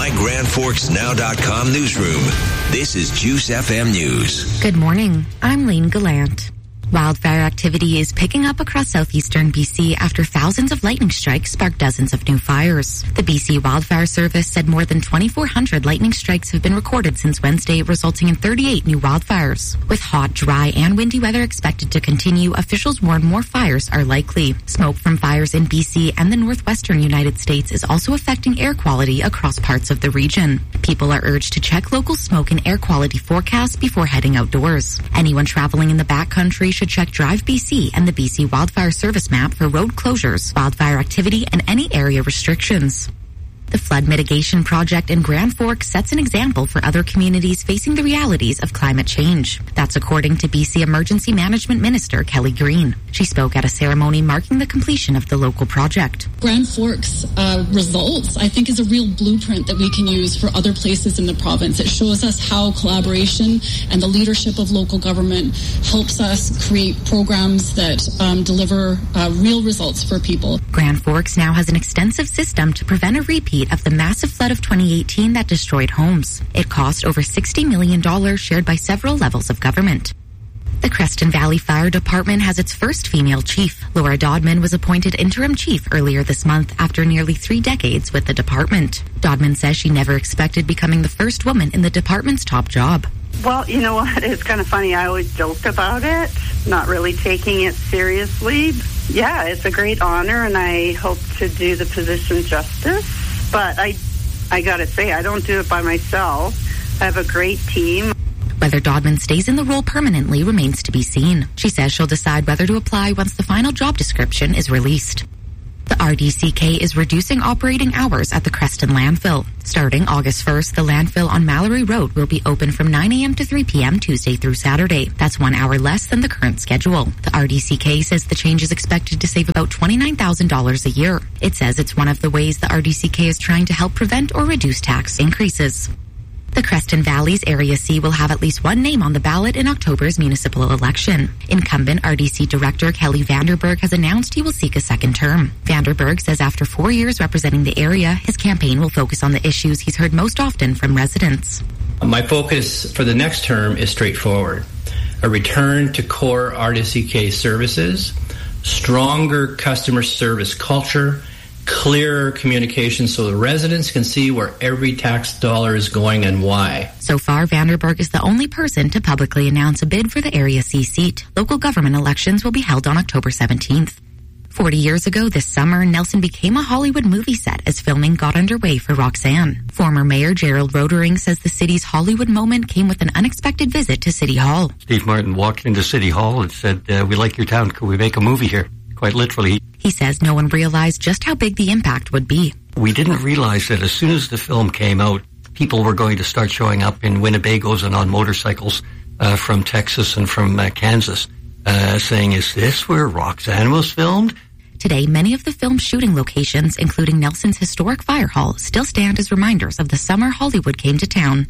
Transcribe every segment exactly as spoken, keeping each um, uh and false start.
my grand forks now dot com newsroom. This is Juice F M News. Good morning. I'm Lane Gallant. Wildfire activity is picking up across southeastern B C after thousands of lightning strikes sparked dozens of new fires. The B C Wildfire Service said more than twenty-four hundred lightning strikes have been recorded since Wednesday, resulting in thirty-eight new wildfires. With hot, dry, and windy weather expected to continue, officials warn more fires are likely. Smoke from fires in B C and the northwestern United States is also affecting air quality across parts of the region. People are urged to check local smoke and air quality forecasts before heading outdoors. Anyone traveling in the backcountry should check Drive B C and the B C Wildfire Service map for road closures, wildfire activity, and any area restrictions. The flood mitigation project in Grand Forks sets an example for other communities facing the realities of climate change. That's according to B C Emergency Management Minister Kelly Green. She spoke at a ceremony marking the completion of the local project. Grand Forks uh, results, I think, is a real blueprint that we can use for other places in the province. It shows us how collaboration and the leadership of local government helps us create programs that um, deliver uh, real results for people. Grand Forks now has an extensive system to prevent a repeat of the massive flood of twenty eighteen that destroyed homes. It cost over sixty million dollars, shared by several levels of government. The Creston Valley Fire Department has its first female chief. Laura Dodman was appointed interim chief earlier this month after nearly three decades with the department. Dodman says she never expected becoming the first woman in the department's top job. Well, you know what? It's kind of funny. I always joked about it, not really taking it seriously. Yeah, it's a great honor, and I hope to do the position justice. But I, I got to say, I don't do it by myself. I have a great team. Whether Dodman stays in the role permanently remains to be seen. She says she'll decide whether to apply once the final job description is released. The R D C K is reducing operating hours at the Creston landfill. Starting August first, the landfill on Mallory Road will be open from nine a.m. to three p.m. Tuesday through Saturday. That's one hour less than the current schedule. The R D C K says the change is expected to save about twenty-nine thousand dollars a year. It says it's one of the ways the R D C K is trying to help prevent or reduce tax increases. The Creston Valley's Area C will have at least one name on the ballot in October's municipal election. Incumbent R D C Director Kelly Vanderberg has announced he will seek a second term. Vanderberg says after four years representing the area, his campaign will focus on the issues he's heard most often from residents. My focus for the next term is straightforward. A return to core R D C K services, stronger customer service culture, clearer communication so the residents can see where every tax dollar is going and why. So far, Vanderberg is the only person to publicly announce a bid for the Area C seat. Local government elections will be held on October seventeenth. Forty years ago this summer, Nelson became a Hollywood movie set as filming got underway for Roxanne. Former Mayor Gerald Rodering says the city's Hollywood moment came with an unexpected visit to City Hall. Steve Martin walked into City Hall and said, uh, we like your town, could we make a movie here? Quite literally. He says no one realized just how big the impact would be. We didn't realize that as soon as the film came out, people were going to start showing up in Winnebagos and on motorcycles uh, from Texas and from uh, Kansas, uh, saying, is this where Roxanne was filmed? Today, many of the film's shooting locations, including Nelson's historic fire hall, still stand as reminders of the summer Hollywood came to town.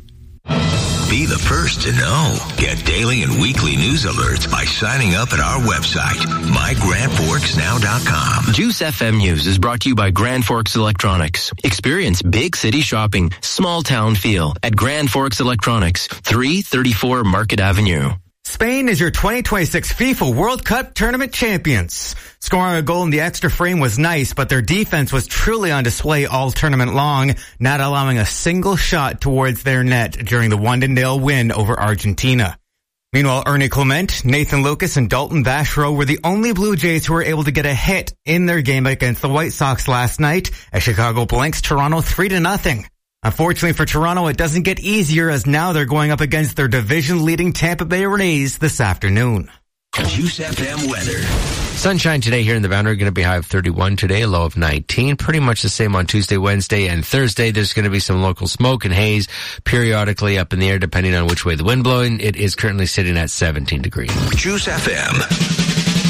Be the first to know. Get daily and weekly news alerts by signing up at our website, my grand forks now dot com. Juice F M News is brought to you by Grand Forks Electronics. Experience big city shopping, small town feel at Grand Forks Electronics, three thirty-four Market Avenue. Spain is your twenty twenty-six FIFA World Cup tournament champions. Scoring a goal in the extra frame was nice, but their defense was truly on display all tournament long, not allowing a single shot towards their net during the one to nil win over Argentina. Meanwhile, Ernie Clement, Nathan Lucas, and Dalton Vachereau were the only Blue Jays who were able to get a hit in their game against the White Sox last night as Chicago blanks Toronto three to nothing. Unfortunately for Toronto, it doesn't get easier as now they're going up against their division-leading Tampa Bay Rays this afternoon. Juice F M weather. Sunshine today here in the Boundary, going to be high of thirty-one today, a low of nineteen. Pretty much the same on Tuesday, Wednesday, and Thursday. There's going to be some local smoke and haze periodically up in the air depending on which way the wind blowing. It is currently sitting at seventeen degrees. Juice F M.